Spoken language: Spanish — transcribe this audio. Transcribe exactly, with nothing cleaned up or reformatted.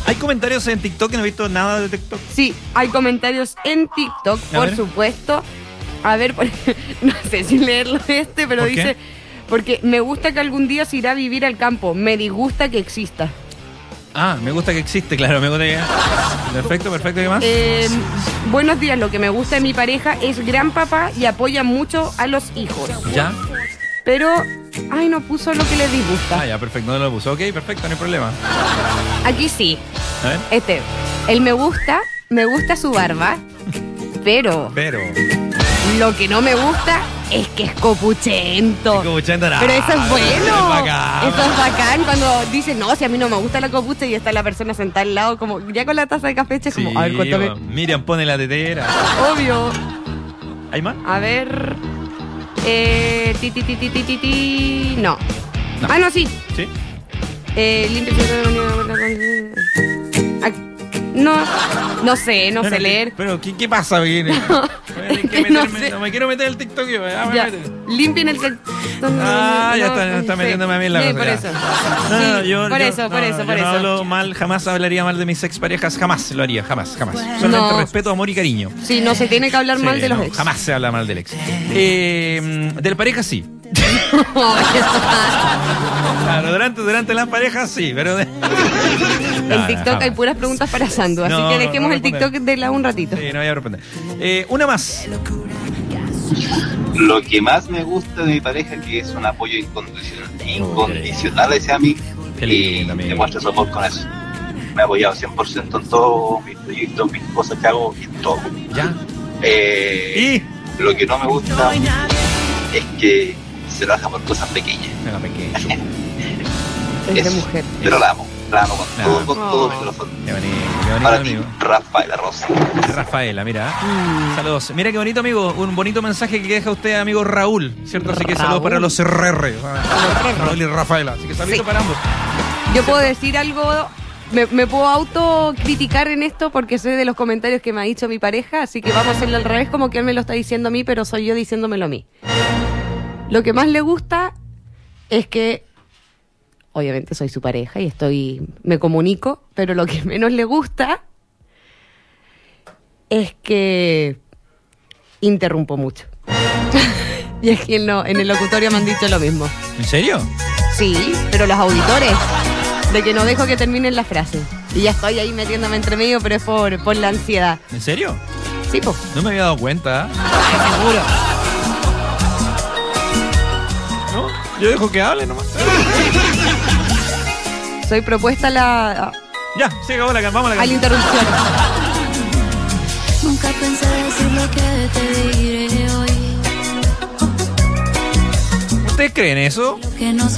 ¿Hay comentarios en TikTok? No he visto nada de TikTok. Sí, hay comentarios en TikTok, A por ver. supuesto. A ver, por- no sé si leerlo este, pero ¿Por qué? dice... Porque me gusta que algún día se irá a vivir al campo. Me disgusta que exista. Ah, me gusta que existe, claro, me gusta que... Perfecto, perfecto, ¿qué más? Eh, buenos días, lo que me gusta de mi pareja es gran papá y apoya mucho a los hijos. ¿Ya? Pero, ay, no puso lo que le Ah, disgusta. ya, perfecto, no lo puso. Ok, perfecto, no hay problema. Aquí sí. A ver. Este, el me gusta, me gusta su barba, pero Pero... lo que no me gusta es que es copuchento. Como ochenta, Pero eso es bueno. Es bacán. Eso es bacán cuando dicen, no, si a mí no me gusta la copucha y está la persona sentada al lado, como ya con la taza de café, es Sí, como, a ver, cuéntame. bueno, Miriam pone la tetera. Obvio. ¿Hay más? A ver. Eh, ti, ti, ti, ti, ti, ti, ti. No. No. Ah, no, sí. ¿Sí? Eh, limpia. Ah, No, no sé, no sé Bueno, leer. Pero, ¿qué, qué pasa? Viene? es que no sé. No me quiero meter el TikTok yo. Ah, me Ya, meto. limpien el... Ah, ya está, ya está sí. metiéndome a mí en la Sí, cosa, por ya. eso. No, no, Sí, yo, por yo- eso, no, por eso, yo por no eso. hablo mal, jamás hablaría mal de mis exparejas, jamás lo haría, jamás, jamás. Solamente No. respeto, amor y cariño. Sí, no se tiene que hablar Sí, mal de los no, ex. Jamás se habla mal del ex. Eh, del pareja sí. Claro, durante, durante las parejas sí, pero... de- No, En no, TikTok jamás. hay puras preguntas para Sandu, así No, que no, dejemos no el responder. TikTok de la un ratito. Sí, no voy a responder. Eh, una más. Lo que más me gusta de mi pareja es que es un apoyo incondicional, incondicional hacia mí Qué y lindo, amigo. demuestra su amor con eso. Me ha apoyado cien por ciento en todos mis proyectos, mis cosas que hago, en todo. ¿Ya? Eh, Y... Lo que no me gusta es que se raja por cosas pequeñas. Era pequeño. Es de Eso. mujer. Pero la amo, la amo con La todo, amo. con todo Oh. mi corazón. Qué bonito, qué bonito, Para ti, amigo. Rafaela Rosa. Rafaela, mira. Mm. Saludos. Mira qué bonito, amigo. Un bonito mensaje que deja usted, amigo Raúl. ¿Cierto? Así que saludos Raúl. para los R R. Raúl y Rafaela. Así que saludos Sí. para ambos. Yo puedo decir algo, me, me puedo autocriticar en esto porque soy de los comentarios que me ha dicho mi pareja, así que vamos a hacerlo al revés, como que él me lo está diciendo a mí, pero soy yo diciéndomelo a mí. Lo que más le gusta es que, obviamente soy su pareja y estoy, me comunico, pero lo que menos le gusta es que interrumpo mucho. Y es que en, lo- en el locutorio me han dicho lo mismo. ¿En serio? Sí, pero los auditores, de que no dejo que terminen la frase. Y ya estoy ahí metiéndome entre medio, pero es por, por la ansiedad. ¿En serio? Sí, pues. No me había dado cuenta. Seguro. ¿No? Yo dejo que hable nomás. Soy propuesta a la, Ya, se acabó la vamos a la a la interrupción. Nunca pensé decir lo que te diré hoy. ¿Ustedes creen eso? Lo que no sé